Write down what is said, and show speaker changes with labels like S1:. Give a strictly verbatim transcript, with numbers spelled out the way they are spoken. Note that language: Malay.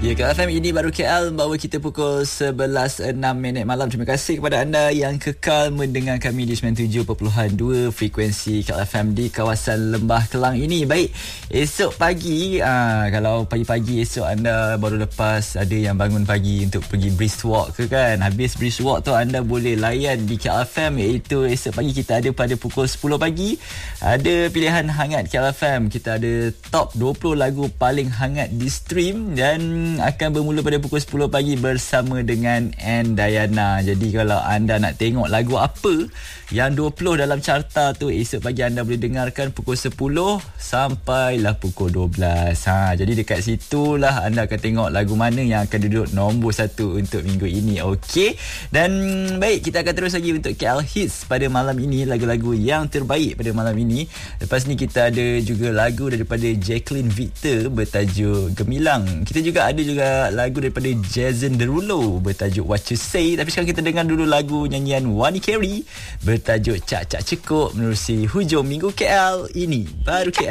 S1: Ya, K L F M ini baru K L bawa kita pukul sebelas enam minit malam. Terima kasih kepada anda yang kekal mendengar kami di sembilan puluh tujuh perpuluhan dua frekuensi K L F M di kawasan Lembah Kelang ini. Baik, esok pagi, aa, kalau pagi-pagi esok anda baru lepas ada yang bangun pagi untuk pergi brisk walk ke kan. Habis brisk walk tu anda boleh layan di K L F M, iaitu esok pagi kita ada pada pukul sepuluh pagi. Ada pilihan hangat K L F M. Kita ada top dua puluh lagu paling hangat di stream dan akan bermula pada pukul sepuluh pagi bersama dengan Ann Diana. Jadi kalau anda nak tengok lagu apa yang dua puluh dalam carta tu, esok pagi anda boleh dengarkan pukul sepuluh sampailah pukul dua belas. Ha, jadi dekat situlah anda akan tengok lagu mana yang akan duduk nombor satu untuk minggu ini. Okey. Dan baik, kita akan terus lagi untuk K L Hits pada malam ini, lagu-lagu yang terbaik pada malam ini. Lepas ni kita ada juga lagu daripada Jacqueline Victor bertajuk Gemilang. Kita juga ada juga lagu daripada Jason Derulo bertajuk What You Say. Tapi sekarang kita dengar dulu lagu nyanyian Wani Carey bertajuk Cak Cak Cekuk menerusi hujung minggu K L. Ini baru K L.